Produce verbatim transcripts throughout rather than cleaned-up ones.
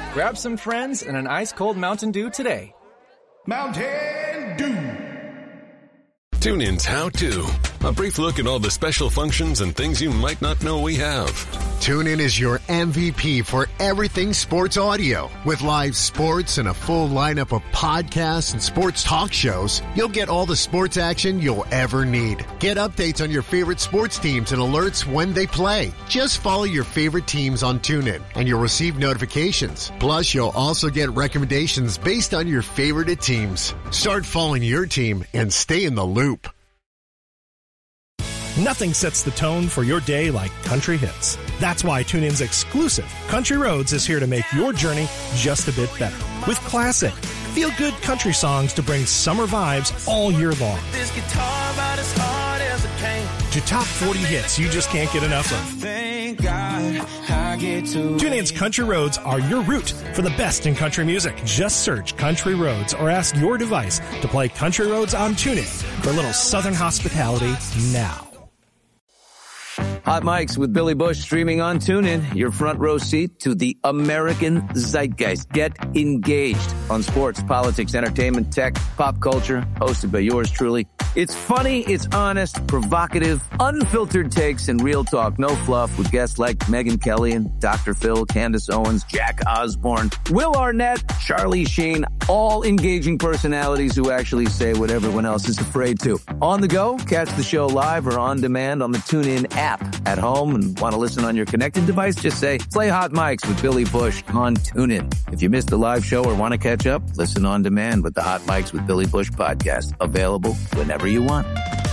Grab some friends and an ice-cold Mountain Dew today. Mountain Dew. TuneIn's How To. A brief look at all the special functions and things you might not know we have. TuneIn is your M V P for everything sports audio. With live sports and a full lineup of podcasts and sports talk shows, you'll get all the sports action you'll ever need. Get updates on your favorite sports teams and alerts when they play. Just follow your favorite teams on TuneIn, and you'll receive notifications. Plus, you'll also get recommendations based on your favorite teams. Start following your team and stay in the loop. Nothing sets the tone for your day like country hits. That's why TuneIn's exclusive Country Roads is here to make your journey just a bit better. With classic, feel-good country songs to bring summer vibes all year long. This guitar about as hard as it came. To top forty hits you just can't get enough of. Thank God I get to. TuneIn's Country Roads are your route for the best in country music. Just search Country Roads or ask your device to play Country Roads on TuneIn for a little southern hospitality now. Hot Mics with Billy Bush streaming on TuneIn. Your front row seat to the American zeitgeist. Get engaged on sports, politics, entertainment, tech, pop culture. Hosted by yours truly. It's funny, it's honest, provocative, unfiltered takes, and real talk. No fluff with guests like Megyn Kelly and Doctor Phil, Candace Owens, Jack Osborne, Will Arnett, Charlie Sheen. All engaging personalities who actually say what everyone else is afraid to. On the go, catch the show live or on demand on the TuneIn app. At home and want to listen on your connected device, just say, play Hot Mics with Billy Bush on TuneIn. If you missed the live show or want to catch up, listen on demand with the Hot Mics with Billy Bush podcast. Available whenever you want.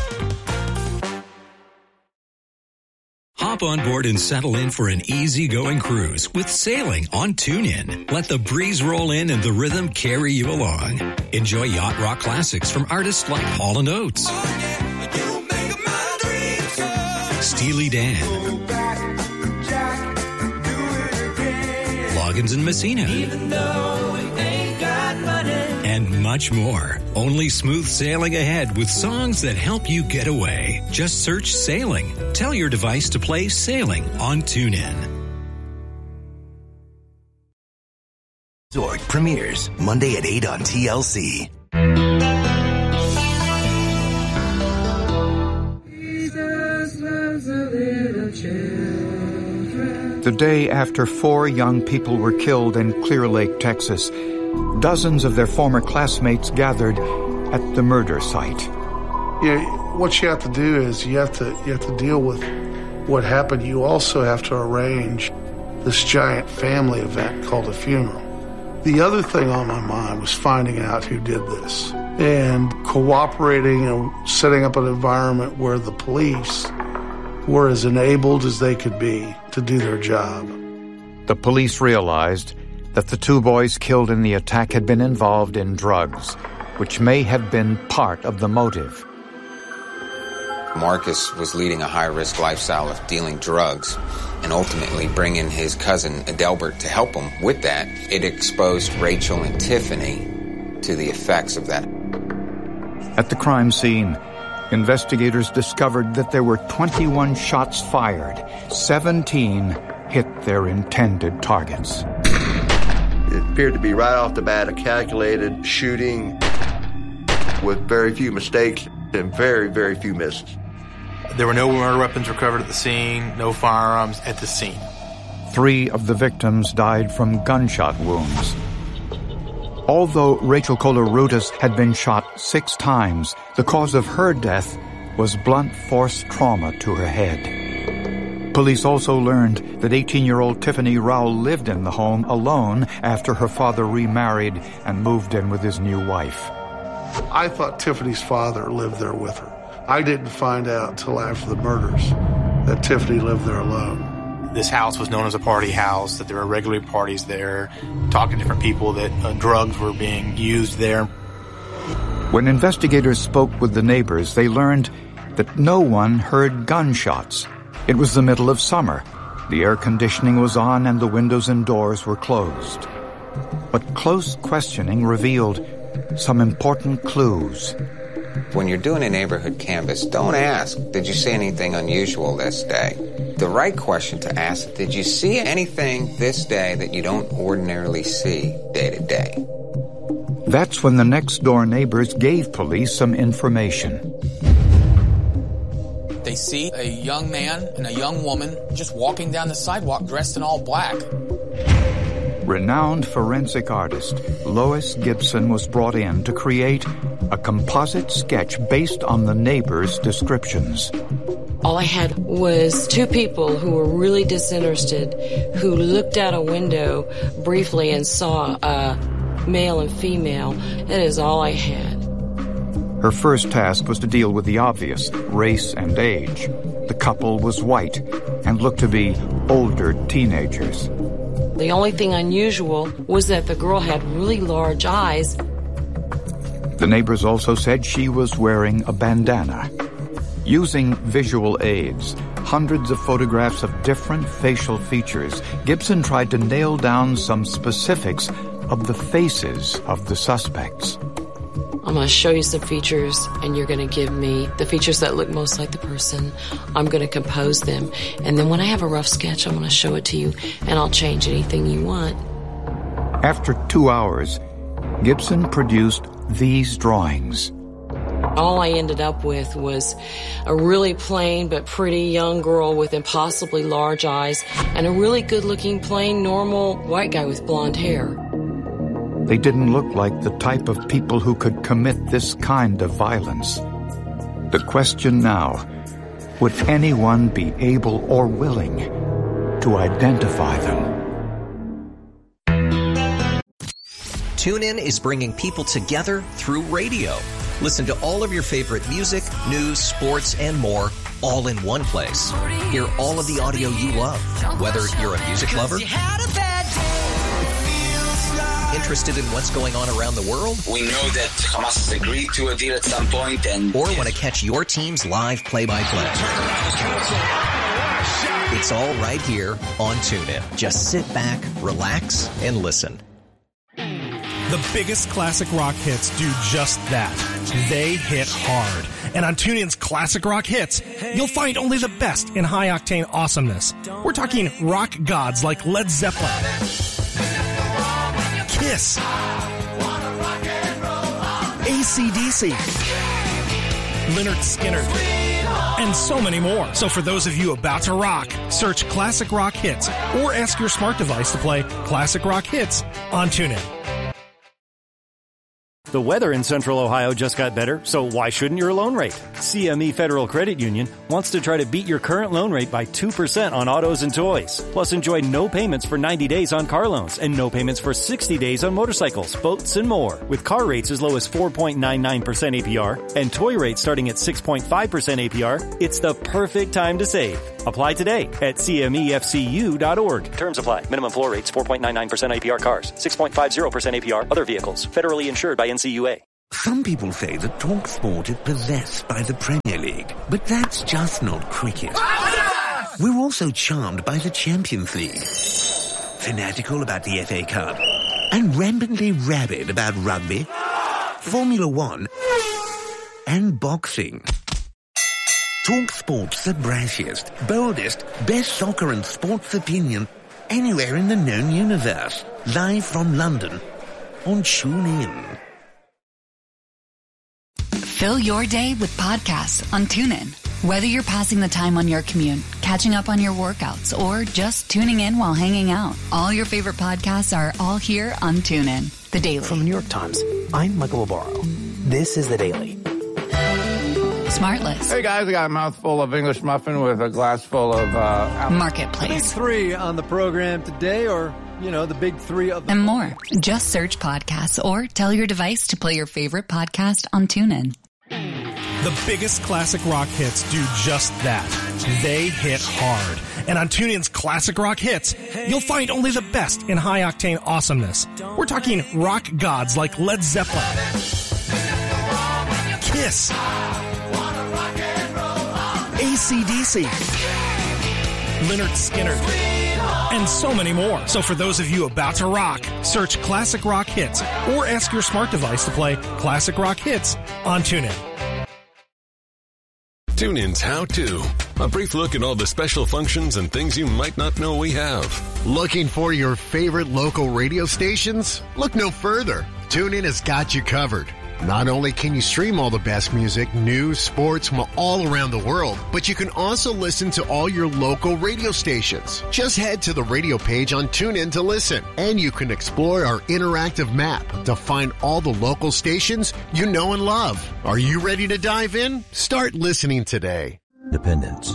Hop on board and settle in for an easygoing cruise with sailing on TuneIn. Let the breeze roll in and the rhythm carry you along. Enjoy yacht rock classics from artists like Hall and Oates, Steely Dan, Loggins and Messina, Even though we ain't got money. and much more. Only smooth sailing ahead with songs that help you get away. Just search Sailing. Tell your device to play Sailing on TuneIn. Zork premieres Monday at eight on T L C. The day after four young people were killed in Clear Lake, Texas, dozens of their former classmates gathered at the murder site. You know, what you have to do is you have to you have to deal with what happened. You also have to arrange this giant family event called a funeral. The other thing on my mind was finding out who did this and cooperating and setting up an environment where the police were as enabled as they could be to do their job. The police realized that the two boys killed in the attack had been involved in drugs, which may have been part of the motive. Marcus was leading a high-risk lifestyle of dealing drugs and ultimately bringing his cousin Adelbert to help him with that. It exposed Rachel and Tiffany to the effects of that. At the crime scene, investigators discovered that there were twenty-one shots fired. seventeen hit their intended targets. It appeared to be right off the bat a calculated shooting with very few mistakes and very, very few misses. There were no murder weapons recovered at the scene, no firearms at the scene. Three of the victims died from gunshot wounds. Although Rachel Colarutas had been shot six times, the cause of her death was blunt force trauma to her head. Police also learned that eighteen-year-old Tiffany Rowell lived in the home alone after her father remarried and moved in with his new wife. I thought Tiffany's father lived there with her. I didn't find out till after the murders that Tiffany lived there alone. This house was known as a party house, that there were regular parties there, talking to different people, that uh, drugs were being used there. When investigators spoke with the neighbors, they learned that no one heard gunshots. It was the middle of summer. The air conditioning was on and the windows and doors were closed. But close questioning revealed some important clues. When you're doing a neighborhood canvass, don't ask, did you see anything unusual this day? The right question to ask, did you see anything this day that you don't ordinarily see day to day? That's when the next-door neighbors gave police some information. They see a young man and a young woman just walking down the sidewalk dressed in all black. Renowned forensic artist Lois Gibson was brought in to create a composite sketch based on the neighbors' descriptions. All I had was two people who were really disinterested, who looked out a window briefly and saw a male and female. That is all I had. Her first task was to deal with the obvious, race and age. The couple was white and looked to be older teenagers. The only thing unusual was that the girl had really large eyes. The neighbors also said she was wearing a bandana. Using visual aids, hundreds of photographs of different facial features, Gibson tried to nail down some specifics of the faces of the suspects. I'm going to show you some features, and you're going to give me the features that look most like the person. I'm going to compose them, and then when I have a rough sketch, I'm going to show it to you, and I'll change anything you want. After two hours, Gibson produced these drawings. All I ended up with was a really plain but pretty young girl with impossibly large eyes and a really good-looking, plain, normal white guy with blonde hair. They didn't look like the type of people who could commit this kind of violence. The question now, would anyone be able or willing to identify them? TuneIn is bringing people together through radio. Listen to all of your favorite music, news, sports, and more all in one place. Hear all of the audio you love, whether you're a music lover, interested in what's going on around the world, we know that Hamas has agreed to a deal at some point, and or want to catch your team's live play-by-play. It's all right here on TuneIn. Just sit back, relax, and listen. The biggest classic rock hits do just that. They hit hard. And on TuneIn's Classic Rock Hits, you'll find only the best in high-octane awesomeness. We're talking rock gods like Led Zeppelin, Kiss, A C D C, Lynyrd Skynyrd, and so many more. So for those of you about to rock, search Classic Rock Hits or ask your smart device to play Classic Rock Hits on TuneIn. The weather in Central Ohio just got better, so why shouldn't your loan rate? C M E Federal Credit Union wants to try to beat your current loan rate by two percent on autos and toys. Plus enjoy no payments for ninety days on car loans and no payments for sixty days on motorcycles, boats, and more. With car rates as low as four point nine nine percent A P R and toy rates starting at six point five percent A P R, it's the perfect time to save. Apply today at C M E F C U dot org. Terms apply. Minimum floor rates four point nine nine percent A P R cars, six point five zero percent A P R other vehicles. Federally insured by N C U A. Some people say that TalkSport is possessed by the Premier League, but that's just not cricket. We're also charmed by the Champions League, fanatical about the F A Cup, and rampantly rabid about rugby, Formula One, and boxing. TalkSport's the brashiest, boldest, best soccer and sports opinion anywhere in the known universe. Live from London on TuneIn. Fill your day with podcasts on TuneIn. Whether you're passing the time on your commute, catching up on your workouts, or just tuning in while hanging out, all your favorite podcasts are all here on TuneIn. The Daily. From the New York Times, I'm Michael Obaro. This is The Daily. Smartless. Hey guys, I got a mouthful of English muffin with a glass full of uh, apple. Marketplace. The big three on the program today, or, you know, the big three of the... And more. Just search podcasts or tell your device to play your favorite podcast on TuneIn. The biggest classic rock hits do just that. They hit hard. And on TuneIn's Classic Rock Hits, you'll find only the best in high-octane awesomeness. We're talking rock gods like Led Zeppelin, Kiss, A C D C, Lynyrd Skynyrd, and so many more. So for those of you about to rock, search Classic Rock Hits or ask your smart device to play Classic Rock Hits on TuneIn. TuneIn's How To. A brief look at all the special functions and things you might not know we have. Looking for your favorite local radio stations? Look no further. TuneIn has got you covered. Not only can you stream all the best music, news, sports from all around the world, but you can also listen to all your local radio stations. Just head to the radio page on TuneIn to listen, and you can explore our interactive map to find all the local stations you know and love. Are you ready to dive in? Start listening today. Dependence.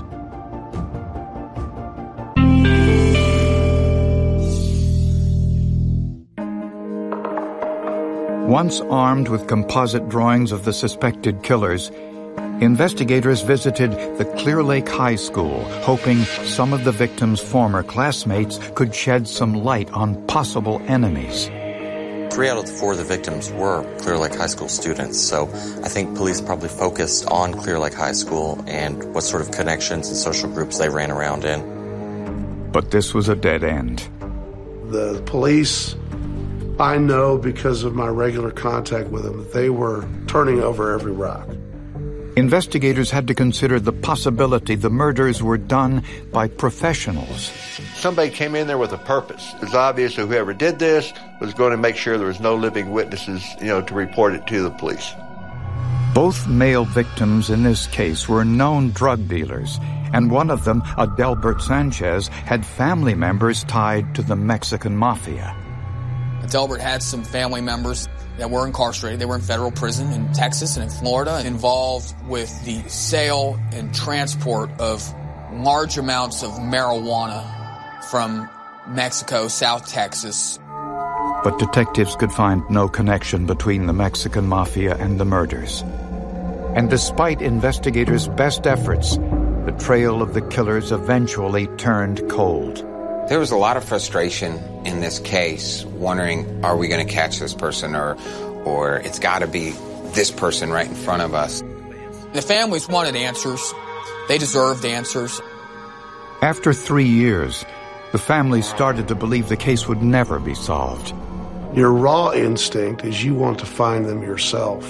Once armed with composite drawings of the suspected killers, investigators visited the Clear Lake High School, hoping some of the victims' former classmates could shed some light on possible enemies. Three out of the four of the victims were Clear Lake High School students, so I think police probably focused on Clear Lake High School and what sort of connections and social groups they ran around in. But this was a dead end. The police, I know because of my regular contact with them, that they were turning over every rock. Investigators had to consider the possibility the murders were done by professionals. Somebody came in there with a purpose. It's obvious that whoever did this was going to make sure there was no living witnesses, you know, to report it to the police. Both male victims in this case were known drug dealers, and one of them, Adelbert Sanchez, had family members tied to the Mexican mafia. Adelbert had some family members that were incarcerated. They were in federal prison in Texas and in Florida, involved with the sale and transport of large amounts of marijuana from Mexico, South Texas. But detectives could find no connection between the Mexican mafia and the murders. And despite investigators' best efforts, the trail of the killers eventually turned cold. There was a lot of frustration in this case, wondering, are we going to catch this person, or or it's got to be this person right in front of us. The families wanted answers. They deserved answers. After three years, the families started to believe the case would never be solved. Your raw instinct is you want to find them yourself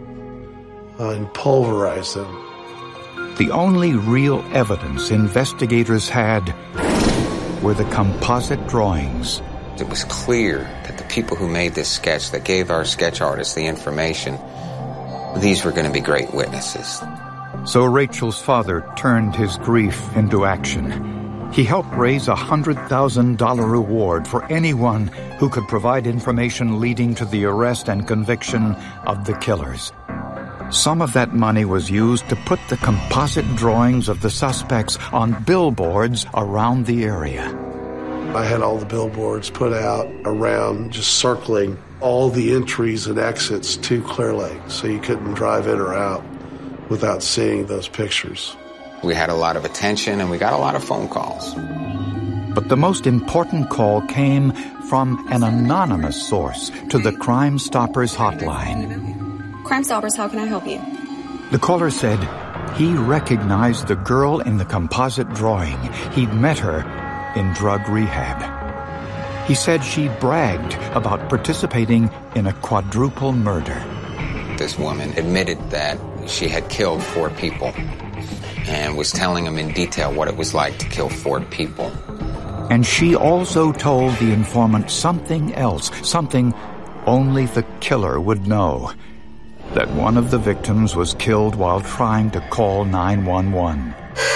uh, and pulverize them. The only real evidence investigators had were the composite drawings. It was clear that the people who made this sketch, that gave our sketch artists the information, these were going to be great witnesses. So Rachel's father turned his grief into action. He helped raise a one hundred thousand dollars reward for anyone who could provide information leading to the arrest and conviction of the killers. Some of that money was used to put the composite drawings of the suspects on billboards around the area. I had all the billboards put out around, just circling all the entries and exits to Clear Lake, so you couldn't drive in or out without seeing those pictures. We had a lot of attention and we got a lot of phone calls. But the most important call came from an anonymous source to the Crime Stoppers hotline. Crime Stoppers, how can I help you? The caller said he recognized the girl in the composite drawing. He'd met her in drug rehab. He said she bragged about participating in a quadruple murder. This woman admitted that she had killed four people and was telling them in detail what it was like to kill four people. And she also told the informant something else, something only the killer would know. That one of the victims was killed while trying to call nine one one.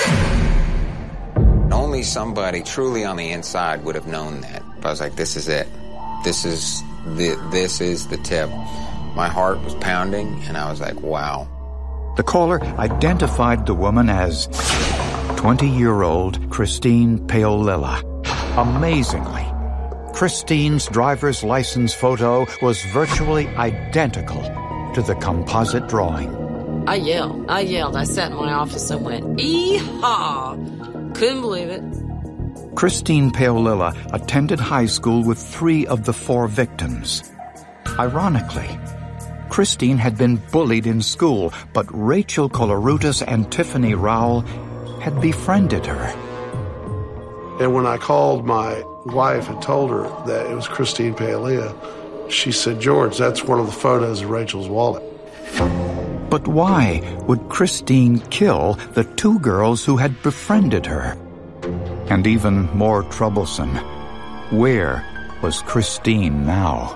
Only somebody truly on the inside would have known that. I was like, this is it. This is the, this is the tip. My heart was pounding, and I was like, wow. The caller identified the woman as twenty-year-old Christine Paolilla. Amazingly, Christine's driver's license photo was virtually identical to the composite drawing. I yelled. I yelled. I sat in my office and went, ee-haw! Couldn't believe it. Christine Paolilla attended high school with three of the four victims. Ironically, Christine had been bullied in school, but Rachel Colarutas and Tiffany Rowell had befriended her. And when I called my wife and told her that it was Christine Paolilla, she said, George, that's one of the photos of Rachel's wallet. But why would Christine kill the two girls who had befriended her? And even more troublesome, where was Christine now?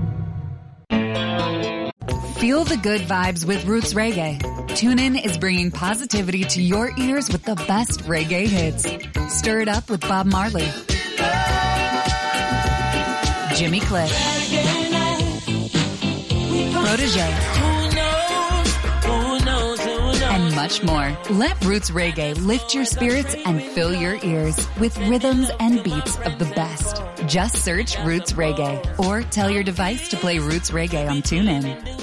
Feel the good vibes with Roots Reggae. TuneIn is bringing positivity to your ears with the best reggae hits. Stir it up with Bob Marley, Jimmy Cliff, Protege, and much more. Let Roots Reggae lift your spirits and fill your ears with rhythms and beats of the best. Just search Roots Reggae or tell your device to play Roots Reggae on TuneIn.